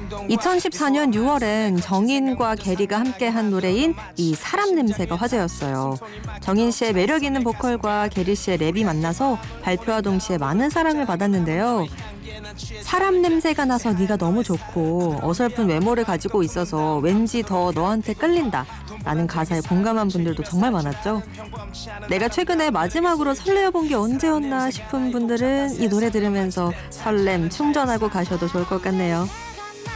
2014년 6월엔 정인과 게리가 함께한 노래인 이 사람 냄새가 화제였어요. 정인 씨의 매력 있는 보컬과 게리 씨의 랩이 만나서 발표와 동시에 많은 사랑을 받았는데요. 사람 냄새가 나서 네가 너무 좋고 어설픈 외모를 가지고 있어서 왠지 더 너한테 끌린다 라는 가사에 공감한 분들도 정말 많았죠. 내가 최근에 마지막으로 설레어본 게 언제였나 싶은 분들은 이 노래 들으면서 설렘 충전하고 가셔도 좋을 것 같네요.